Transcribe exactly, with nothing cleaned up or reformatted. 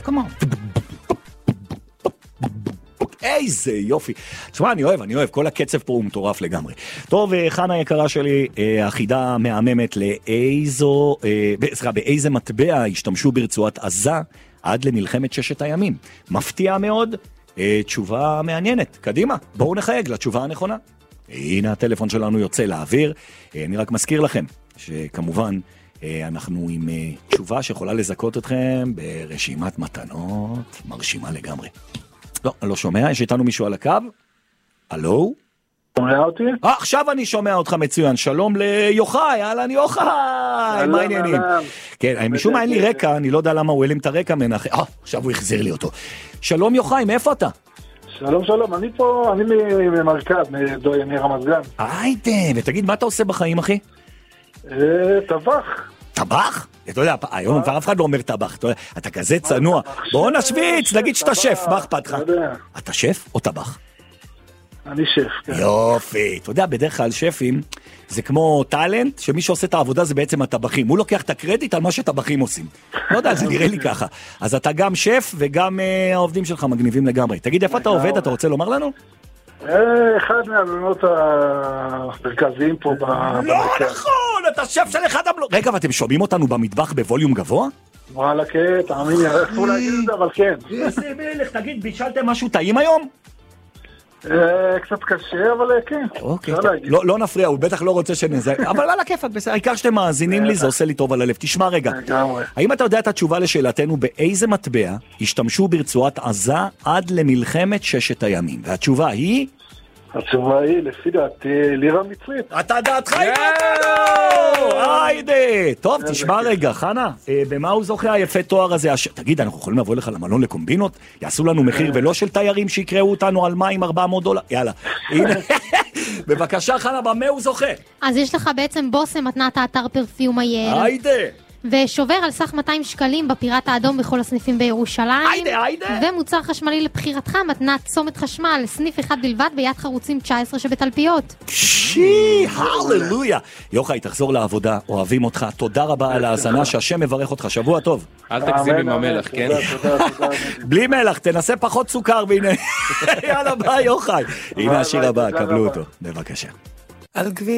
כמוהו. איזה יופי. תשמע, אני אוהב, אני אוהב, כל הקצב פה הוא מטורף לגמרי. טוב, חנה יקרה שלי, החידה מהממת לאיזו, סליחה, באיזה מטבע השתמשו ברצועת עזה עד למלחמת ששת הימים. מפתיע מאוד, תשובה מעניינת. קדימה, בואו נחייג לתשובה הנכונה. הנה הטלפון שלנו יוצא לאוויר. אני רק מזכיר לכם שכמובן אנחנו עם תשובה שיכולה לזכות אתכם ברשימת מתנות מרשימה לגמרי. לא, אני לא שומע, יש איתנו מישהו על הקו? הלו? שומע אותי? אה, עכשיו אני שומע אותך מצוין, שלום ליוחאי, אהלן יוחאי, מה העניינים? כן, משום מה אין לי רקע, אני לא יודע למה הוא העלים את הרקע מנח... אה, עכשיו הוא החזיר לי אותו. שלום יוחאי, מאיפה אתה? שלום שלום, אני פה, אני ממרכז, מרמת גן. היידה, ותגיד, מה אתה עושה בחיים, אחי? טבח. טבח? אתה יודע, היום כבר אף אחד לא אומר טבח, אתה כזה צנוע. בואו נשוויץ, נגיד שאתה שף, מה אכפת לך? אתה שף או טבח? אני שף, כן. יופי, אתה יודע, בדרך כלל שפים זה כמו טלנט, שמי שעושה את העבודה זה בעצם הטבחים, הוא לוקח את הקרדיט על מה שטבחים עושים. לא יודע, זה נראה לי ככה. אז אתה גם שף וגם העובדים שלך מגניבים לגמרי. תגיד, איפה אתה עובד, אתה רוצה לומר לנו? אחד מהבנות המרכזיים פה במרכז. לא נכון, אתה שף של אחד המלוך. רגע, ואתם שומעים אותנו במטבח בווליום גבוה? וואלה, כן, תאמין לי, אסור להגיד את זה, אבל כן. איזה מלך, תגיד, בישלתם משהו טעים היום? קצת קשה, אבל כן. אוקיי, לא נפריע, הוא בטח לא רוצה שנזה, אבל על הכיפת, בסדר, העיקר שאתם מאזינים לי, זה עושה לי טוב על הלב. תשמע רגע, האם אתה יודע את התשובה לשאלתנו, באיזה מטבע השתמשו ברצועת עזה עד למלחמת ששת הימים? והתשובה היא? התשובה היא, לפי דעתי, לירה מצרית. אתה דעתך איתנו! היידה! טוב, תשמע רגע, חנה, במה הוא זוכה היפה תואר הזה? תגיד, אנחנו יכולים לבוא לך למלון לקומבינות? יעשו לנו מחיר ולא של תיירים שיקראו אותנו על מים ארבע מאות דולר? יאללה, הנה. בבקשה, חנה, במה הוא זוכה? אז יש לך בעצם בוסם מתנת האתר פרפיום אייל. היידה! ושובר על סך מאתיים שקלים בפיראט האדום בכל הסניפים בירושלים. היידה, היידה. ומוצר חשמלי לבחירתך, מתנת צומת חשמל, סניף אחד בלבד ביד חרוצים תשע עשרה שבתלפיות. שי, הללויה. יוחאי, תחזור לעבודה, אוהבים אותך. תודה רבה על ההאזנה, שהשם מברך אותך. שבוע טוב. אל תגזים עם המלח, כן? בלי מלח, תנסה פחות סוכר, והנה. יאללה, ביי, יוחאי. הנה השיר הבא, קבלו אותו. בבקשה. על כביש